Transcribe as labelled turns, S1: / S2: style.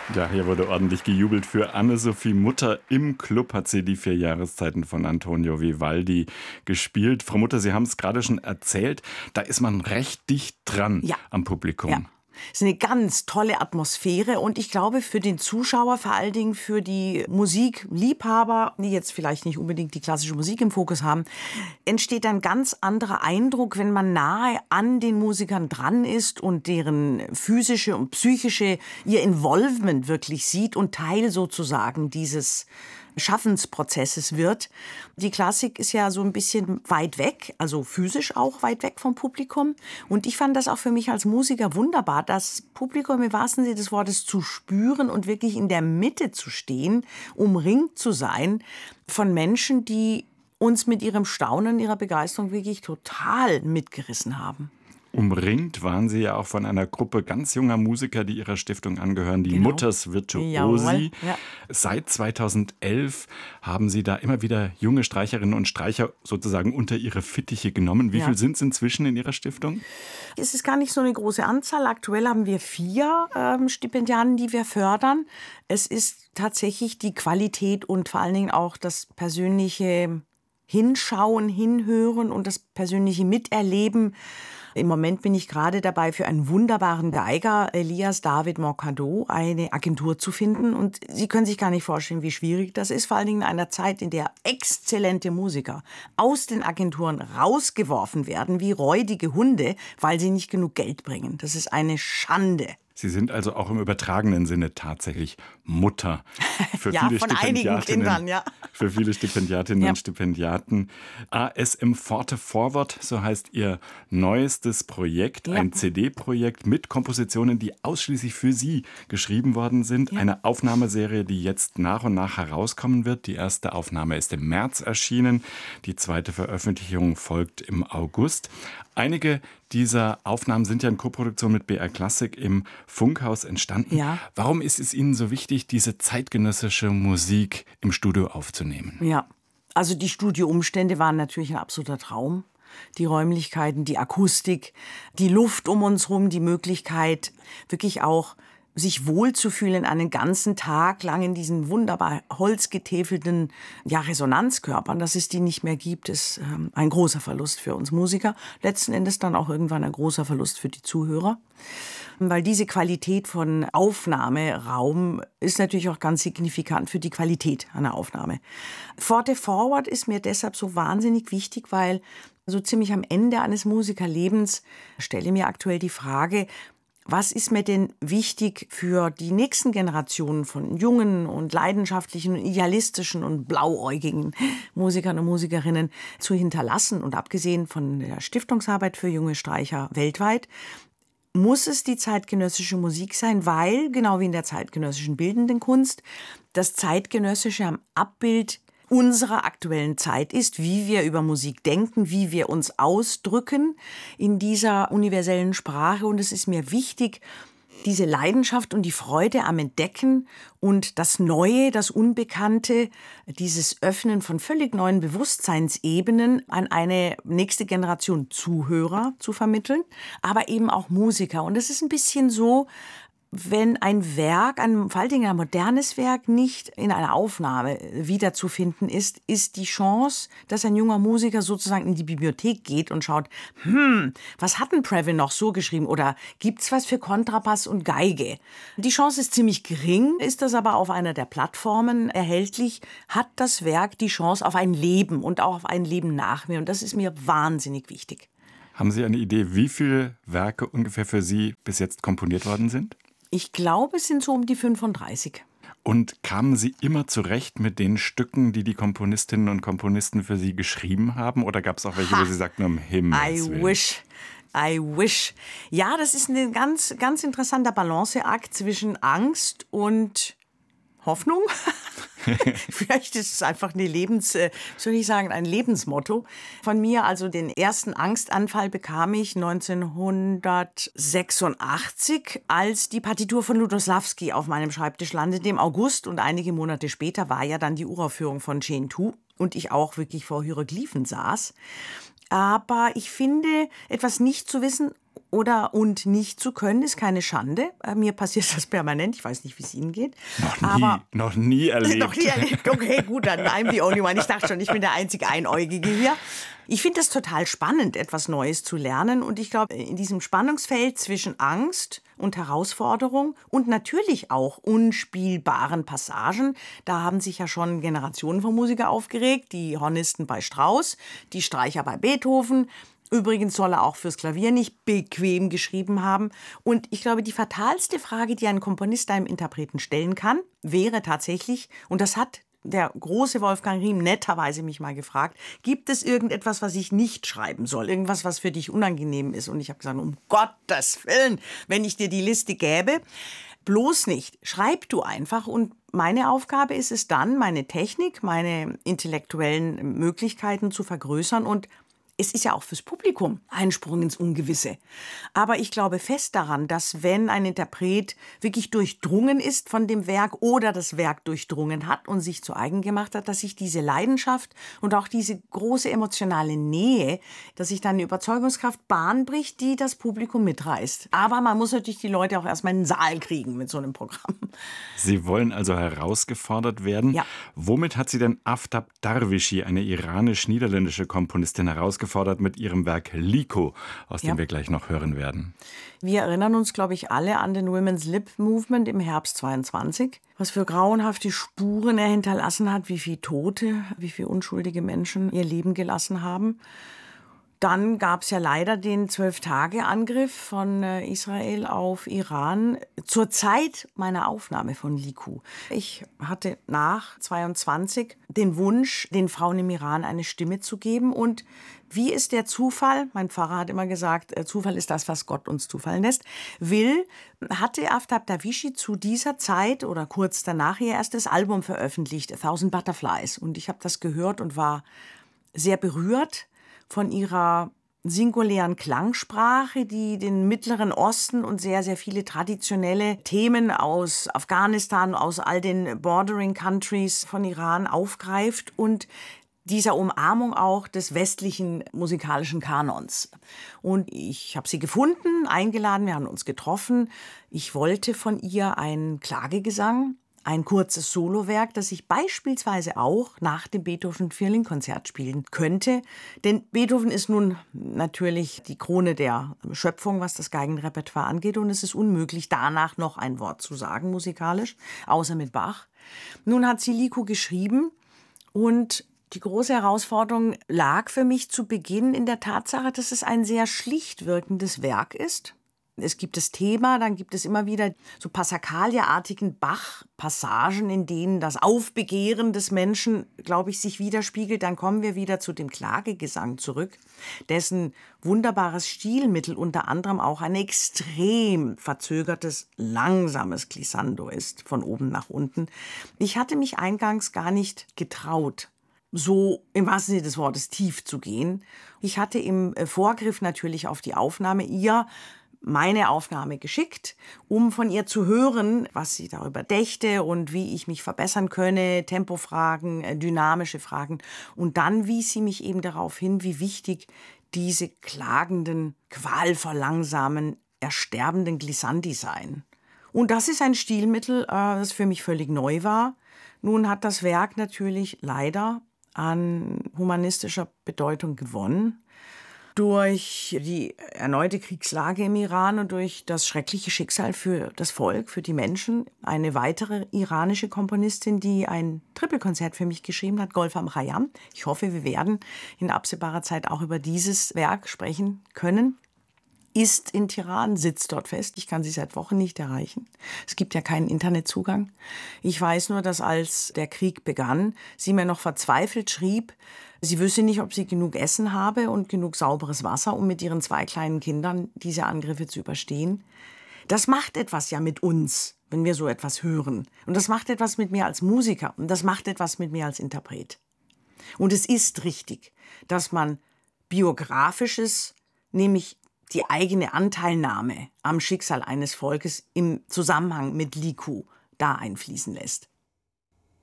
S1: Ja, hier wurde ordentlich gejubelt für Anne-Sophie Mutter. Im Club hat sie die 4 Jahreszeiten von Antonio Vivaldi gespielt. Frau Mutter, Sie haben es gerade schon erzählt, da ist man recht dicht dran
S2: Ja.
S1: am Publikum.
S2: Ja. Es ist eine ganz tolle Atmosphäre und ich glaube für den Zuschauer, vor allen Dingen für die Musikliebhaber, die jetzt vielleicht nicht unbedingt die klassische Musik im Fokus haben, entsteht ein ganz anderer Eindruck, wenn man nahe an den Musikern dran ist und deren physische und psychische, ihr Involvement wirklich sieht und Teil sozusagen dieses Schaffensprozesses wird. Die Klassik ist ja so ein bisschen weit weg, also physisch auch weit weg vom Publikum. Und ich fand das auch für mich als Musiker wunderbar, das Publikum im wahrsten Sinne des Wortes zu spüren und wirklich in der Mitte zu stehen, umringt zu sein von Menschen, die uns mit ihrem Staunen, ihrer Begeisterung wirklich total mitgerissen haben.
S1: Umringt waren Sie ja auch von einer Gruppe ganz junger Musiker, die Ihrer Stiftung angehören, die
S2: Genau.
S1: Mutters Virtuosi.
S2: Jawohl, ja.
S1: Seit 2011 haben Sie da immer wieder junge Streicherinnen und Streicher sozusagen unter Ihre Fittiche genommen. Wie viel sind es inzwischen in Ihrer Stiftung?
S2: Es ist gar nicht so eine große Anzahl. Aktuell haben wir 4 Stipendiaten, die wir fördern. Es ist tatsächlich die Qualität und vor allen Dingen auch das persönliche Hinschauen, Hinhören und das persönliche Miterleben. Im Moment bin ich gerade dabei, für einen wunderbaren Geiger, Elias David Mercado, eine Agentur zu finden. Und Sie können sich gar nicht vorstellen, wie schwierig das ist. Vor allen Dingen in einer Zeit, in der exzellente Musiker aus den Agenturen rausgeworfen werden, wie räudige Hunde, weil sie nicht genug Geld bringen. Das ist eine Schande.
S1: Sie sind also auch im übertragenen Sinne tatsächlich Mutter für
S2: Ja,
S1: viele
S2: von einigen Kindern, ja.
S1: Für viele Stipendiatinnen
S2: Ja.
S1: und Stipendiaten. ASM Forte Forward, so heißt Ihr neuestes Projekt,
S2: Ja.
S1: ein CD-Projekt mit Kompositionen, die ausschließlich für Sie geschrieben worden sind.
S2: Ja.
S1: Eine Aufnahmeserie, die jetzt nach und nach herauskommen wird. Die erste Aufnahme ist im März erschienen, die zweite Veröffentlichung folgt im August. Einige dieser Aufnahmen sind ja in Koproduktion mit BR Classic im Funkhaus entstanden.
S2: Ja.
S1: Warum ist es Ihnen so wichtig, diese zeitgenössische Musik im Studio aufzunehmen?
S2: Ja, also die Studioumstände waren natürlich ein absoluter Traum. Die Räumlichkeiten, die Akustik, die Luft um uns herum, die Möglichkeit, wirklich auch sich wohlzufühlen einen ganzen Tag lang in diesen wunderbar holzgetäfelten Resonanzkörpern, dass es die nicht mehr gibt, ist ein großer Verlust für uns Musiker. Letzten Endes dann auch irgendwann ein großer Verlust für die Zuhörer. Weil diese Qualität von Aufnahmeraum ist natürlich auch ganz signifikant für die Qualität einer Aufnahme. Forte Forward ist mir deshalb so wahnsinnig wichtig, weil so ziemlich am Ende eines Musikerlebens stelle ich mir aktuell die Frage, was ist mir denn wichtig für die nächsten Generationen von jungen und leidenschaftlichen, idealistischen und blauäugigen Musikern und Musikerinnen zu hinterlassen? Und abgesehen von der Stiftungsarbeit für junge Streicher weltweit, muss es die zeitgenössische Musik sein, weil, genau wie in der zeitgenössischen bildenden Kunst, das Zeitgenössische am Abbild unserer aktuellen Zeit ist, wie wir über Musik denken, wie wir uns ausdrücken in dieser universellen Sprache. Und es ist mir wichtig, diese Leidenschaft und die Freude am Entdecken und das Neue, das Unbekannte, dieses Öffnen von völlig neuen Bewusstseinsebenen an eine nächste Generation Zuhörer zu vermitteln, aber eben auch Musiker. Und es ist ein bisschen so, wenn ein Werk, vor allen Dingen ein modernes Werk, nicht in einer Aufnahme wiederzufinden ist, ist die Chance, dass ein junger Musiker sozusagen in die Bibliothek geht und schaut, was hat denn Previn noch so geschrieben oder gibt's was für Kontrabass und Geige? Die Chance ist ziemlich gering, ist das aber auf einer der Plattformen erhältlich, hat das Werk die Chance auf ein Leben und auch auf ein Leben nach mir und das ist mir wahnsinnig wichtig.
S1: Haben Sie eine Idee, wie viele Werke ungefähr für Sie bis jetzt komponiert worden sind?
S2: Ich glaube, es sind so um die 35.
S1: Und kamen Sie immer zurecht mit den Stücken, die die Komponistinnen und Komponisten für Sie geschrieben haben? Oder gab es auch welche, wo Sie sagten, um Himmels Willen?
S2: I wish. Ja, das ist ein ganz, ganz interessanter Balanceakt zwischen Angst und Hoffnung. Vielleicht ist es einfach eine ein Lebensmotto von mir. Also den ersten Angstanfall bekam ich 1986, als die Partitur von Lutoslawski auf meinem Schreibtisch landete im August. Und einige Monate später war ja dann die Uraufführung von Gentoo und ich auch wirklich vor Hieroglyphen saß. Aber ich finde, etwas nicht zu wissen und nicht zu können, ist keine Schande. Mir passiert das permanent. Ich weiß nicht, wie es Ihnen geht.
S1: Noch nie erlebt.
S2: Noch nie erlebt. Okay, gut, dann I'm the only one. Ich dachte schon, ich bin der einzige Einäugige hier. Ich finde es total spannend, etwas Neues zu lernen. Und ich glaube, in diesem Spannungsfeld zwischen Angst und Herausforderung und natürlich auch unspielbaren Passagen, da haben sich ja schon Generationen von Musikern aufgeregt. Die Hornisten bei Strauss, die Streicher bei Beethoven. Übrigens soll er auch fürs Klavier nicht bequem geschrieben haben. Und ich glaube, die fatalste Frage, die ein Komponist einem Interpreten stellen kann, wäre tatsächlich, und das hat der große Wolfgang Riem netterweise mich mal gefragt, gibt es irgendetwas, was ich nicht schreiben soll? Irgendwas, was für dich unangenehm ist? Und ich habe gesagt, um Gottes Willen, wenn ich dir die Liste gäbe, bloß nicht. Schreib du einfach. Und meine Aufgabe ist es dann, meine Technik, meine intellektuellen Möglichkeiten zu vergrößern. Und es ist ja auch fürs Publikum ein Sprung ins Ungewisse. Aber ich glaube fest daran, dass wenn ein Interpret wirklich durchdrungen ist von dem Werk oder das Werk durchdrungen hat und sich zu eigen gemacht hat, dass sich diese Leidenschaft und auch diese große emotionale Nähe, dass sich dann eine Überzeugungskraft Bahn bricht, die das Publikum mitreißt. Aber man muss natürlich die Leute auch erstmal in den Saal kriegen mit so einem Programm.
S1: Sie wollen also herausgefordert werden.
S2: Ja.
S1: Womit hat Sie denn Aftab Darwishi, eine iranisch-niederländische Komponistin, herausgefordert mit ihrem Werk Liko, aus dem wir gleich noch hören werden?
S2: Wir erinnern uns, glaube ich, alle an den Women's Lib Movement im Herbst 22, was für grauenhafte Spuren er hinterlassen hat, wie viele Tote, wie viele unschuldige Menschen ihr Leben gelassen haben. Dann gab es ja leider den 12-Tage-Angriff von Israel auf Iran zur Zeit meiner Aufnahme von Liku. Ich hatte nach 22 den Wunsch, den Frauen im Iran eine Stimme zu geben. Und wie ist der Zufall, mein Pfarrer hat immer gesagt, Zufall ist das, was Gott uns zufallen lässt, hatte Aftab Darwishi zu dieser Zeit oder kurz danach ihr erstes Album veröffentlicht, A Thousand Butterflies. Und ich habe das gehört und war sehr berührt von ihrer singulären Klangsprache, die den Mittleren Osten und sehr, sehr viele traditionelle Themen aus Afghanistan, aus all den Bordering Countries von Iran aufgreift und dieser Umarmung auch des westlichen musikalischen Kanons. Und ich habe sie gefunden, eingeladen, wir haben uns getroffen. Ich wollte von ihr einen Klagegesang, ein kurzes Solowerk, das ich beispielsweise auch nach dem Beethoven-Violinkonzert spielen könnte. Denn Beethoven ist nun natürlich die Krone der Schöpfung, was das Geigenrepertoire angeht. Und es ist unmöglich, danach noch ein Wort zu sagen, musikalisch, außer mit Bach. Nun hat sie Liko geschrieben und die große Herausforderung lag für mich zu Beginn in der Tatsache, dass es ein sehr schlicht wirkendes Werk ist. Es gibt das Thema, dann gibt es immer wieder so Passacaglia-artigen Bach-Passagen, in denen das Aufbegehren des Menschen, glaube ich, sich widerspiegelt. Dann kommen wir wieder zu dem Klagegesang zurück, dessen wunderbares Stilmittel unter anderem auch ein extrem verzögertes, langsames Glissando ist, von oben nach unten. Ich hatte mich eingangs gar nicht getraut, so im wahrsten Sinne des Wortes tief zu gehen. Ich hatte im Vorgriff natürlich auf die Aufnahme ihr meine Aufnahme geschickt, um von ihr zu hören, was sie darüber dächte und wie ich mich verbessern könne, Tempofragen, dynamische Fragen. Und dann wies sie mich eben darauf hin, wie wichtig diese klagenden, qualvoll langsamen, ersterbenden Glissandi seien. Und das ist ein Stilmittel, das für mich völlig neu war. Nun hat das Werk natürlich leider an humanistischer Bedeutung gewonnen. Durch die erneute Kriegslage im Iran und durch das schreckliche Schicksal für das Volk, für die Menschen. Eine weitere iranische Komponistin, die ein Trippelkonzert für mich geschrieben hat, Golfam Khayyam. Ich hoffe, wir werden in absehbarer Zeit auch über dieses Werk sprechen können. Ist in Teheran, sitzt dort fest. Ich kann sie seit Wochen nicht erreichen. Es gibt ja keinen Internetzugang. Ich weiß nur, dass als der Krieg begann, sie mir noch verzweifelt schrieb, sie wüsste nicht, ob sie genug Essen habe und genug sauberes Wasser, um mit ihren 2 kleinen Kindern diese Angriffe zu überstehen. Das macht etwas ja mit uns, wenn wir so etwas hören. Und das macht etwas mit mir als Musiker und das macht etwas mit mir als Interpret. Und es ist richtig, dass man Biografisches, nämlich die eigene Anteilnahme am Schicksal eines Volkes im Zusammenhang mit Liku da einfließen lässt.